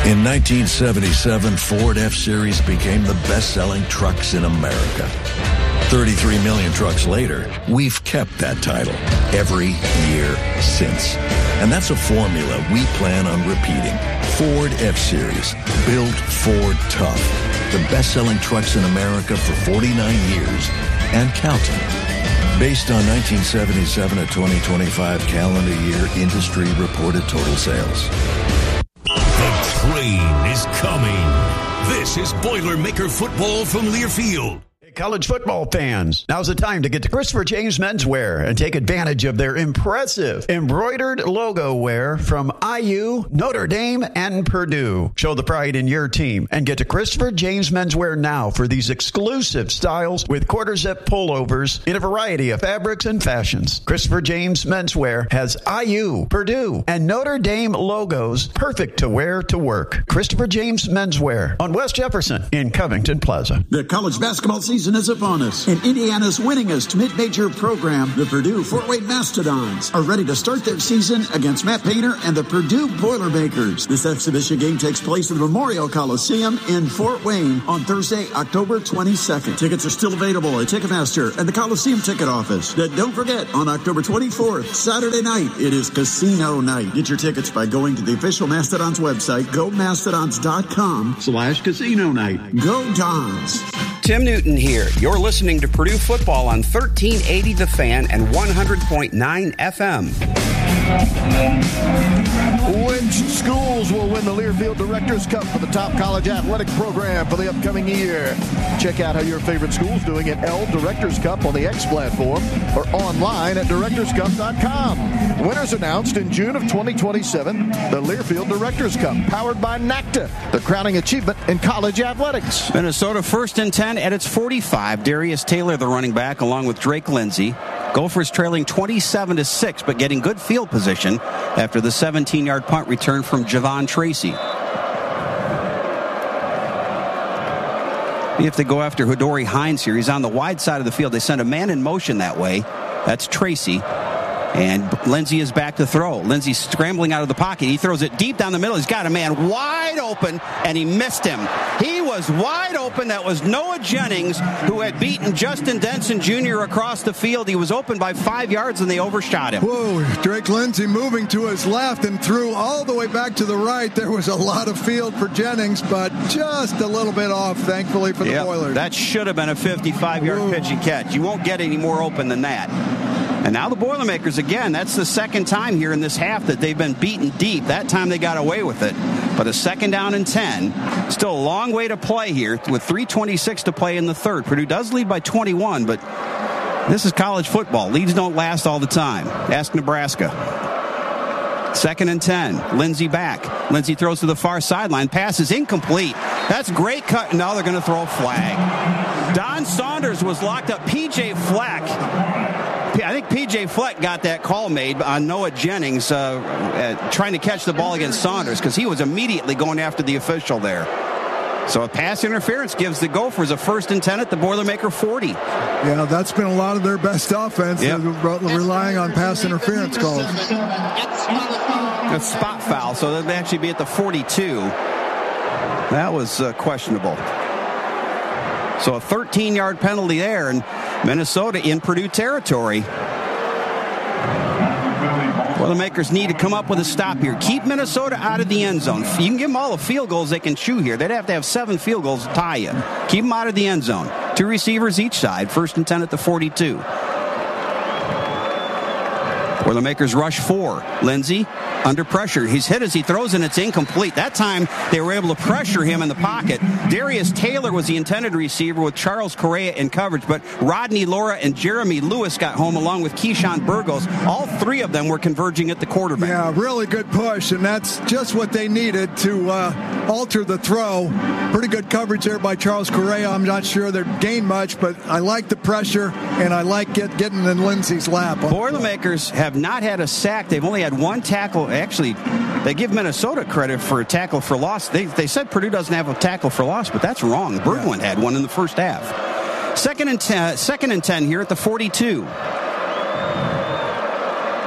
In 1977, Ford F-Series became the best-selling trucks in America. 33 million trucks later, we've kept that title every year since. And that's a formula we plan on repeating. Ford F-Series, built Ford tough. The best-selling trucks in America for 49 years and counting. Based on 1977 to 2025 calendar year industry reported total sales. The train is coming. This is Boilermaker football from Learfield. College football fans, now's the time to get to Christopher James Menswear and take advantage of their impressive embroidered logo wear from IU, Notre Dame, and Purdue. Show the pride in your team and get to Christopher James Menswear now for these exclusive styles with quarter zip pullovers in a variety of fabrics and fashions. Christopher James Menswear has IU, Purdue, and Notre Dame logos perfect to wear to work. Christopher James Menswear on West Jefferson in Covington Plaza. The college basketball season is upon us, and Indiana's winningest mid-major program, the Purdue Fort Wayne Mastodons, are ready to start their season against Matt Painter and the Purdue Boilermakers. This exhibition game takes place at the Memorial Coliseum in Fort Wayne on Thursday, October 22nd. Tickets are still available at Ticketmaster and the Coliseum Ticket Office. Then don't forget, on October 24th, Saturday night, it is Casino Night. Get your tickets by going to the official Mastodons website, gomastodons.com/casino night. Go Dons! Tim Newton here. You're listening to Purdue football on 1380 The Fan and 100.9 FM. Which schools will win the Learfield Directors Cup for the top college athletic program for the upcoming year? Check out how your favorite school's doing at L Directors Cup on the X platform or online at directorscup.com. Winners announced in June of 2027. The Learfield Directors Cup, powered by NACTA, the crowning achievement in college athletics. Minnesota 1st and 10 at its 45. Darius Taylor, the running back, along with Drake Lindsey. Gophers trailing 27-6, but getting good field position after the 17-yard punt return from Javon Tracy. If they go after Hodori Hines here, he's on the wide side of the field. They send a man in motion that way. That's Tracy. And Lindsey is back to throw. Lindsey scrambling out of the pocket. He throws it deep down the middle. He's got a man wide open, and he missed him. He was wide open. That was Noah Jennings, who had beaten Justin Denson Jr. across the field. He was open by 5 yards, and they overshot him. Whoa, Drake Lindsey moving to his left and threw all the way back to the right. There was a lot of field for Jennings, but just a little bit off, thankfully, for the Boilers. That should have been a 55-yard pitch and catch. You won't get any more open than that. And now the Boilermakers, again, that's the second time here in this half that they've been beaten deep. That time they got away with it. But a 2nd down and 10. Still a long way to play here with 3:26 to play in the third. Purdue does lead by 21, but this is college football. Leads don't last all the time. Ask Nebraska. 2nd and 10. Lindsey back. Lindsey throws to the far sideline. Pass is incomplete. That's great cut. Now they're going to throw a flag. Don Saunders was locked up. P.J. Fleck. I think P.J. Fleck got that call made on Noah Jennings trying to catch the ball against Saunders because he was immediately going after the official there. So a pass interference gives the Gophers a 1st and 10 at the Boilermaker 40. Yeah, that's been a lot of their best offense, relying on pass interference calls. A spot foul, so they'll actually be at the 42. That was questionable. So a 13-yard penalty there, and Minnesota in Purdue territory. Boilermakers need to come up with a stop here. Keep Minnesota out of the end zone. You can give them all the field goals they can chew here. They'd have to have 7 field goals to tie you. Keep them out of the end zone. 2 receivers each side. 1st and 10 at the 42. Boilermakers rush 4. Lindsey under pressure. He's hit as he throws, and it's incomplete. That time, they were able to pressure him in the pocket. Darius Taylor was the intended receiver with Charles Correa in coverage, but Rodney Laura and Jeremy Lewis got home along with Keyshawn Burgos. All 3 of them were converging at the quarterback. Yeah, really good push, and that's just what they needed to alter the throw. Pretty good coverage there by Charles Correa. I'm not sure they gained much, but I like the pressure, and I like getting in Lindsey's lap. Boilermakers have not had a sack. They've only had 1 tackle. Actually, they give Minnesota credit for a tackle for loss. They said Purdue doesn't have a tackle for loss, but that's wrong. Berglund had one in the first half. 2nd and 10 here at the 42.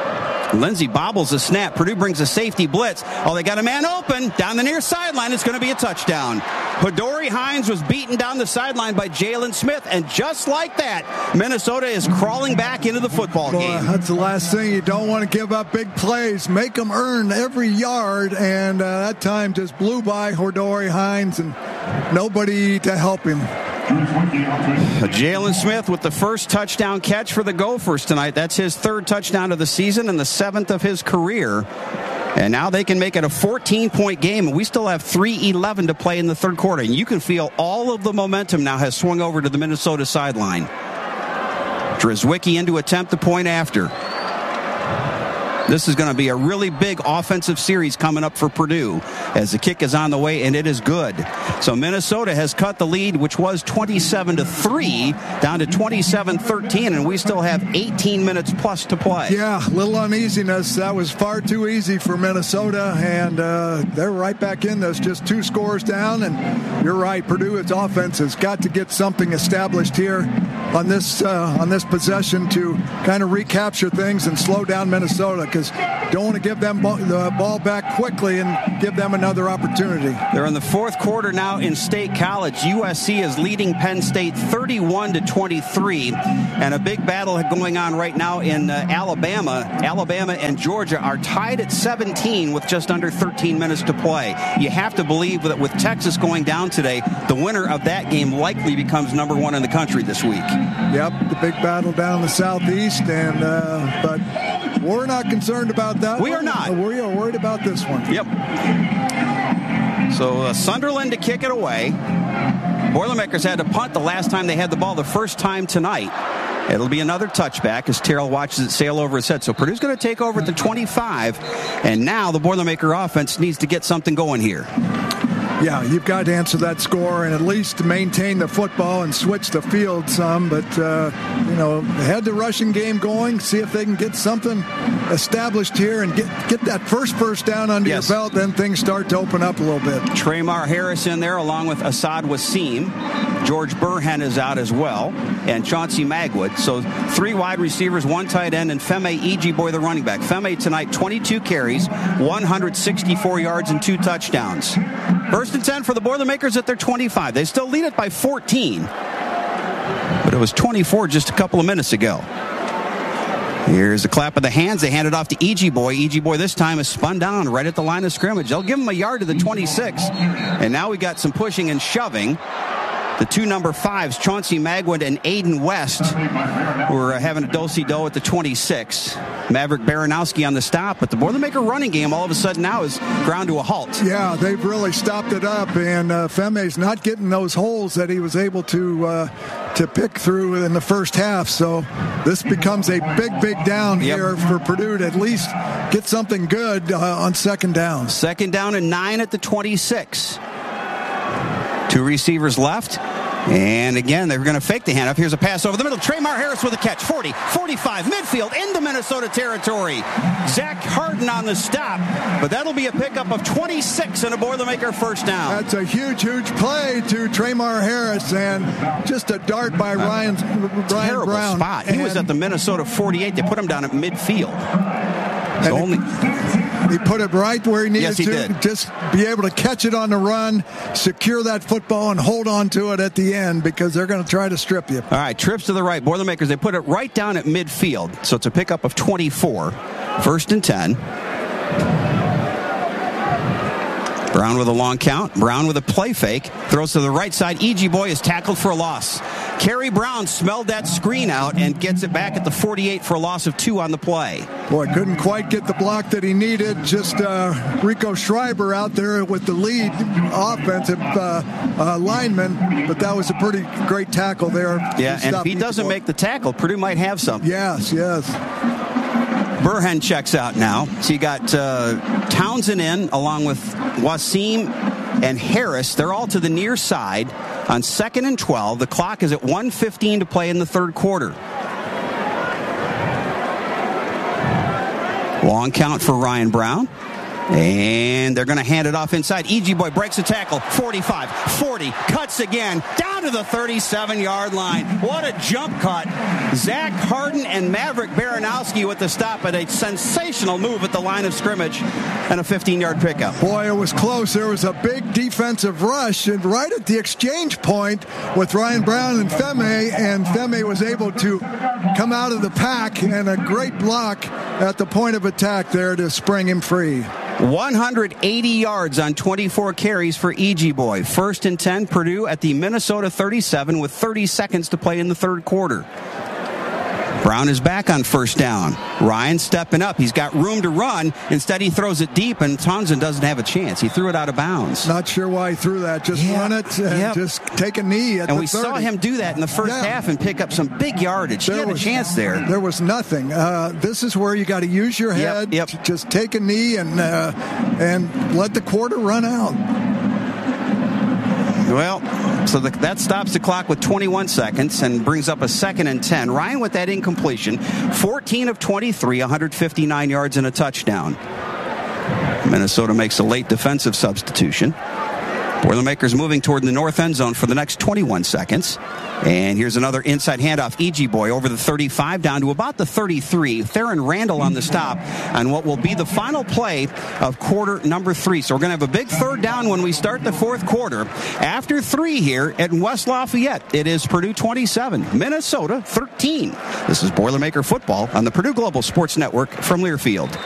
Lindsey bobbles the snap. Purdue brings a safety blitz. Oh, they got a man open down the near sideline. It's going to be a touchdown. Hodori Hines was beaten down the sideline by Jalen Smith, and just like that, Minnesota is crawling back into the football game. That's the last thing. You don't want to give up big plays. Make them earn every yard, and that time just blew by Hodori Hines, and nobody to help him. Jalen Smith with the first touchdown catch for the Gophers tonight. That's his third touchdown of the season and the 7th of his career. And now they can make it a 14-point game, and we still have 3:11 to play in the third quarter. And you can feel all of the momentum now has swung over to the Minnesota sideline. Drzwicki in to attempt the point after. This is going to be a really big offensive series coming up for Purdue as the kick is on the way, and it is good. So Minnesota has cut the lead, which was 27-3, down to 27-13, and we still have 18 minutes plus to play. Yeah, a little uneasiness. That was far too easy for Minnesota, and they're right back in this, just 2 scores down. And you're right, Purdue's offense has got to get something established here on this possession to kind of recapture things and slow down Minnesota, because don't want to give them the ball back quickly and give them another opportunity. They're in the fourth quarter now in State College. USC is leading Penn State 31-23, and a big battle going on right now in Alabama. Alabama and Georgia are tied at 17 with just under 13 minutes to play. You have to believe that with Texas going down today, the winner of that game likely becomes number 1 in the country this week. Yep, the big battle down in the Southeast, and but we're not concerned about that. We are not. We are worried about this one. Yep. So Sunderland to kick it away. Boilermakers had to punt the last time they had the ball, the first time tonight. It'll be another touchback as Terrell watches it sail over his head. So Purdue's going to take over at the 25, and now the Boilermaker offense needs to get something going here. Yeah, you've got to answer that score and at least maintain the football and switch the field some. But, head the rushing game going, see if they can get something established here and get that first down under your belt. Then things start to open up a little bit. Traymar Harris in there along with Assad Wasim. George Burhan is out as well, and Chauncey Magwood. So 3 wide receivers, 1 tight end, and Femi Ijiboy, the running back. Femi tonight, 22 carries, 164 yards, and 2 touchdowns. First and 10 for the Boilermakers at their 25. They still lead it by 14, but it was 24 just a couple of minutes ago. Here's a clap of the hands. They hand it off to Ijiboy. Ijiboy this time is spun down right at the line of scrimmage. They'll give him a yard to the 26, and now we got some pushing and shoving. The 2 number 5s, Chauncey Magwood and Aiden West, were having a do-si-do at the 26. Maverick Baranowski on the stop, but the Boilermaker running game all of a sudden now is ground to a halt. Yeah, they've really stopped it up, and Feme's not getting those holes that he was able to pick through in the first half. So this becomes a big down here for Purdue to at least get something good on second down. Second down and 9 at the 26. 2 receivers left. And again, they're going to fake the handoff. Here's a pass over the middle. Traymar Harris with a catch. 40, 45, midfield into Minnesota territory. Zach Harden on the stop. But that'll be a pickup of 26 and a Boilermaker first down. That's a huge play to Traymar Harris. And just a dart by Ryan terrible Brown. Spot. He was at the Minnesota 48. They put him down at midfield. He put it right where he needed yes, he to. Did. Just be able to catch it on the run, secure that football, and hold on to it at the end because they're going to try to strip you. All right, trips to the right. Boilermakers, they put it right down at midfield. So it's a pickup of 24. First and 10. Brown with a long count. Brown with a play fake. Throws to the right side. Ijiboy is tackled for a loss. Kerry Brown smelled that screen out and gets it back at the 48 for a loss of 2 on the play. Boy, couldn't quite get the block that he needed. Just Rico Schreiber out there with the lead offensive lineman, but that was a pretty great tackle there. Yeah, and if he doesn't make the tackle, Purdue might have something. Yes. Burhan checks out now. So you got Townsend in along with Wasim and Harris. They're all to the near side on 2nd and 12. The clock is at 1:15 to play in the third quarter. Long count for Ryan Brown. And they're going to hand it off inside. Ijiboy breaks a tackle. 45, 40, cuts again, down to the 37-yard line. What a jump cut. Zach Harden and Maverick Baranowski with the stop at a sensational move at the line of scrimmage and a 15-yard pickup. Boy, it was close. There was a big defensive rush and right at the exchange point with Ryan Brown and Femi was able to come out of the pack, and a great block at the point of attack there to spring him free. 180 yards on 24 carries for E.G. Boy. 1st and 10, Purdue at the Minnesota 37 with 30 seconds to play in the third quarter. Brown is back on 1st down. Ryan stepping up. He's got room to run. Instead, he throws it deep, and Townsend doesn't have a chance. He threw it out of bounds. Not sure why he threw that. Just run it and just take a knee at the 30. And we saw him do that in the first half and pick up some big yardage. He had a chance there. There was nothing. This is where you got to use your head. Just take a knee and let the quarter run out. Well, so that stops the clock with 21 seconds and brings up a 2nd and 10. Ryan with that incompletion, 14 of 23, 159 yards and a touchdown. Minnesota makes a late defensive substitution. Boilermakers moving toward the north end zone for the next 21 seconds. And here's another inside handoff. E.G. Boy over the 35 down to about the 33. Theron Randall on the stop on what will be the final play of quarter number 3. So we're going to have a big 3rd down when we start the 4th quarter. After 3 here at West Lafayette, it is Purdue 27, Minnesota 13. This is Boilermaker football on the Purdue Global Sports Network from Learfield.